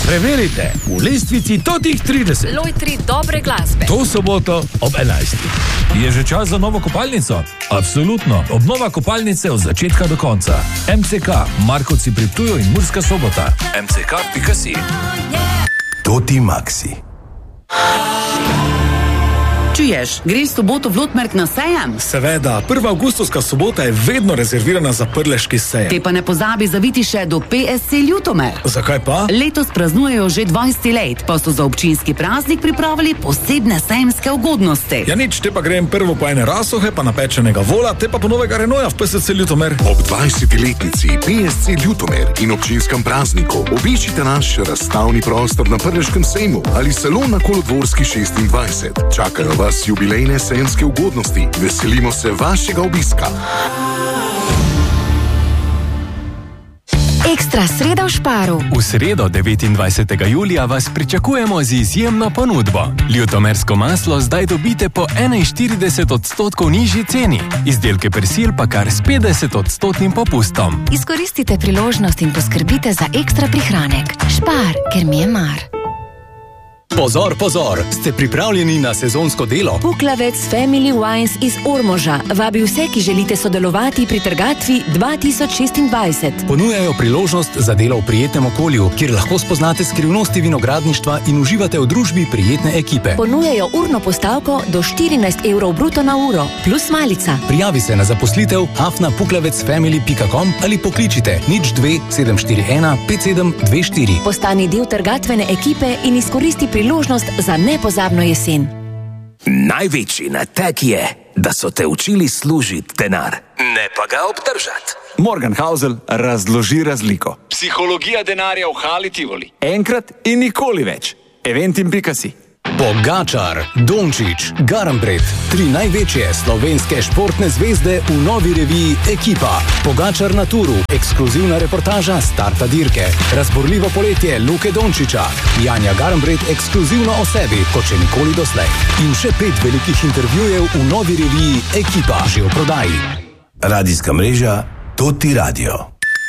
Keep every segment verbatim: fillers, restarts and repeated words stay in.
Preverite v lestvici totih trideset. Lojtri dobre glasbe. To soboto ob enajstih. Je že čas za novo kopalnico? Absolutno. Obnova kopalnice od začetka do konca. M C K, Markovci pri Ptuju in Murska Sobota. M C K pika si. Toti Maxi. Čuješ, greš soboto v Lotmerk na sejem? Seveda, prva avgustovska sobota je vedno rezervirana za prleški sejem. Te pa ne pozabi zaviti še do P S C Ljutomer. Zakaj pa? Letos praznujejo že dvajset let, pa so za občinski praznik pripravili posebne sejemske ugodnosti. Ja nič, te pa grem prvo po ene rasohe, pa napečenega vola, te pa po novega Renaulta v P S C Ljutomer. Ob dvajsetletnici P S C Ljutomer in občinskem prazniku obiščite naš razstavni prostor na Prleškem sejmu ali salon na Kolodvorski šestindvajset. Čakajo vas jubilejne sejemske ugodnosti. Veselimo se vašega obiska. Ekstra sreda v Šparu. V sredo devetindvajsetega julija vas pričakujemo z izjemno ponudbo. Ljutomersko maslo zdaj dobite po enainštirideset odstotkov nižji ceni. Izdelke persil pa kar s petdeset odstotnim popustom. Izkoristite priložnost in poskrbite za ekstra prihranek. Špar, ker mi je mar. Pozor, pozor, ste pripravljeni na sezonsko delo? Puklavec Family Wines iz Ormoža vabi vse, ki želite sodelovati pri trgatvi dva tisoč šestindvajset. Ponujajo priložnost za delo v prijetnem okolju, kjer lahko spoznate skrivnosti vinogradništva in uživate v družbi prijetne ekipe. Ponujajo urno postavko do štirinajst evrov bruto na uro, plus malica. Prijavi se na zaposlitev afna puklavec family pika com ali pokličite nič dve sedem štiri ena pet sedem dve štiri. Postani del trgatvene ekipe in izkoristi priložnost za nepozabno jesen. Največji nateg je, da so te učili služiti denar, ne pa ga obdržati. Morgan Housel razloži razliko. Psihologija denarja v Hali Tivoli. Enkrat in nikoli več. Eventim pika si. Pogačar, Dončić, Garnbret, tri največje slovenske športne zvezde v novi reviji Ekipa. Pogačar na turu, ekskluzivna reportaža starta dirke, razborljivo poletje Luke Dončića, Janja Garnbret ekskluzivno o sebi, kot še nikoli doslej. In še pet velikih intervjujev v novi reviji Ekipa, že v prodaji. Radijska mreža Toti Radio.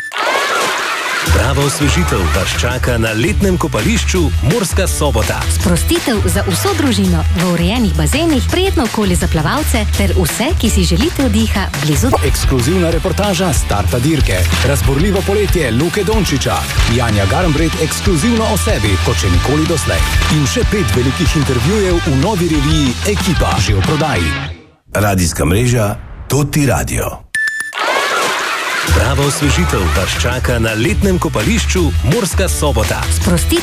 Prava osvežitev vas čaka na letnem kopališču Murska Sobota. Sprostitev za vso družino v urejenih bazenih, prijetno okolje za plavalce ter vse, ki si želite oddiha blizu. Ekskluzivna reportaža starta dirke, razborljivo poletje Luke Dončića, Janja Garnbret ekskluzivno o sebi, kot še nikoli doslej. In še pet velikih intervjujev v novi reviji Ekipa, že v prodaji. Radijska mreža Toti Radio. Prava osvežitev vas čaka na letnem kopališču Murska Sobota. Sprostitev